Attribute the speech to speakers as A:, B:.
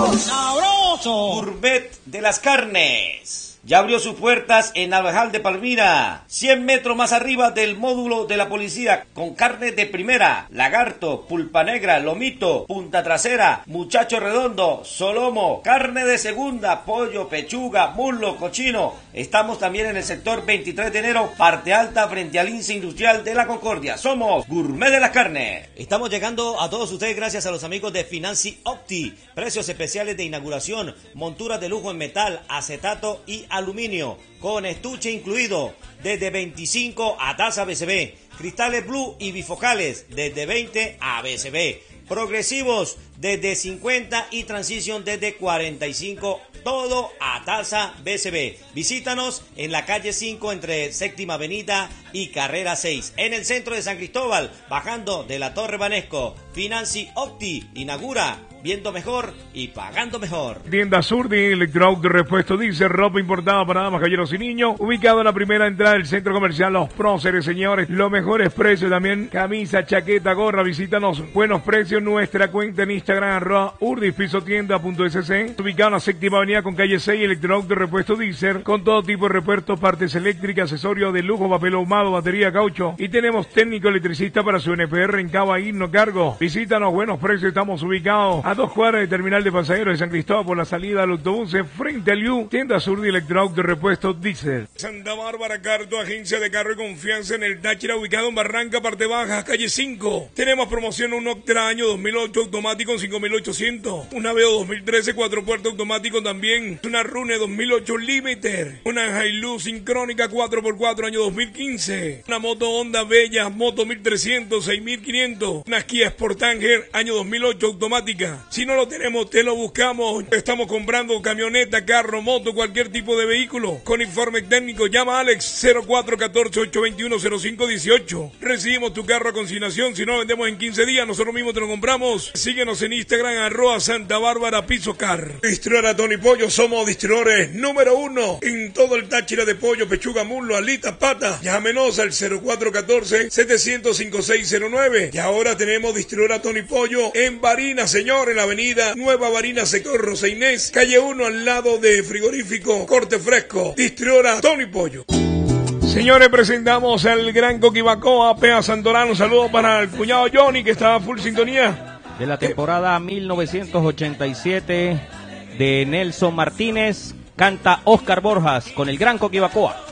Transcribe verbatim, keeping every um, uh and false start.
A: ¡Sabroso!
B: Gourmet de las carnes. Ya abrió sus puertas en Navajal de Palmira, cien metros más arriba del módulo de la policía, con carne de primera, lagarto, pulpa negra, lomito, punta trasera, muchacho redondo, solomo, carne de segunda, pollo, pechuga, muslo, cochino. Estamos también en el sector veintitrés de enero, parte alta, frente al Lince Industrial de la Concordia. Somos Gourmet de la Carne. Estamos llegando a todos ustedes gracias a los amigos de Financi Opti. Precios especiales de inauguración, monturas de lujo en metal, acetato y aluminio, con estuche incluido, desde veinticinco a tasa B C B, cristales blue y bifocales, desde veinte a B C B, progresivos desde cincuenta y transition desde cuarenta y cinco, todo a tasa B C B. Visítanos en la calle cinco entre Séptima Avenida y Carrera seis, en el centro de San Cristóbal, bajando de la Torre Banesco. Financi Opti inaugura viendo mejor y pagando mejor.
C: Tienda Sur de Electroauto de Repuesto dice ropa importada para damas, caballeros y niños, ubicado en la primera entrada del centro comercial Los Próceres, señores. Los mejores precios también, camisa, chaqueta, gorra. Visítanos, buenos precios, nuestra cuenta en Instagram, arroba urdispisotienda.sc, ubicado en la Séptima Avenida con calle seis. Electroauto de Repuesto Diesel, con todo tipo de repuestos, partes eléctricas, accesorios de lujo, papel ahumado, batería, caucho, y tenemos técnico electricista para su N P R en Cava y no cargo. Visítanos, buenos precios, estamos ubicados a dos cuadras del terminal de pasajeros de San Cristóbal por la salida al autobús frente al U. Tienda Sur de Electroauto de Repuesto Diesel.
D: Santa Bárbara Carto, agencia de carro y confianza en el Táchira, ubicado en Barranca, parte baja, calle cinco. Tenemos promoción un Octra año dos mil ocho automático en cinco mil ochocientos, una Veo dos mil trece cuatro puertas automático también, una Rune dos mil ocho Limiter, una Hilux sincrónica cuatro por cuatro año dos mil quince, una moto Honda Bella Moto mil trescientos, seis mil quinientos, una Kia Sportanger año dos mil ocho automática. Si no lo tenemos, te lo buscamos. Estamos comprando camioneta, carro, moto, cualquier tipo de vehículo. Con informe técnico, llama a Alex cero cuatro uno cuatro, ocho dos uno, cero cinco uno ocho. Recibimos tu carro a consignación. Si no lo vendemos en quince días, nosotros mismos te lo compramos. Síguenos en Instagram, arroba Santa Bárbara Piso Car. Distribuidora Tony Pollo, somos distribuidores número uno en todo el Táchira de pollo, pechuga, muslo, alita, pata. Llámenos al cero cuatro uno cuatro, siete cero cero, cinco seis cero nueve. Y ahora tenemos distribuidora Tony Pollo en Barinas, señor, en la avenida Nueva Barinas, sector Rosa Inés, calle uno, al lado de Frigorífico Corte Fresco. Distribuidora Tony Pollo.
C: Señores, presentamos al gran Coquibacoa, Pea Santorano. Un saludo para el cuñado Johnny, que está a full sintonía.
E: De la temporada mil novecientos ochenta y siete de Nelson Martínez, canta Oscar Borjas con el gran Coquibacoa.